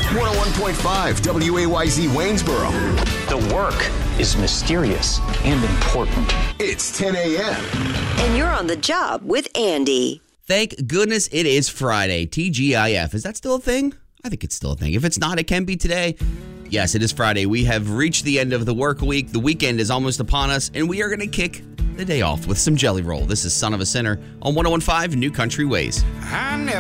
101.5 WAYZ Waynesboro. The work is mysterious and important. It's 10 a.m. And you're on the job with Andy. Thank goodness it is Friday. TGIF. Is that still a thing? I think it's still a thing. If it's not, it can be today. Yes, it is Friday. We have reached the end of the work week. The weekend is almost upon us, and we are going to kick the day off with some Jelly Roll. This is Son of a Sinner on 101.5 New Country Ways.